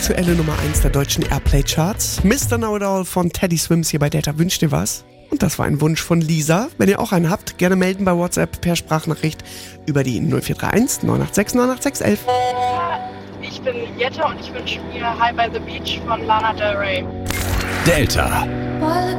aktuelle Nummer 1 der deutschen Airplay-Charts. Mr. Know-It-All von Teddy Swims hier bei Data wünscht dir was. Und das war ein Wunsch von Lisa. Wenn ihr auch einen habt, gerne melden bei WhatsApp per Sprachnachricht über die 0431 986 986 11. Ich bin Jette und ich wünsche mir High by the Beach von Lana Del Rey. Delta.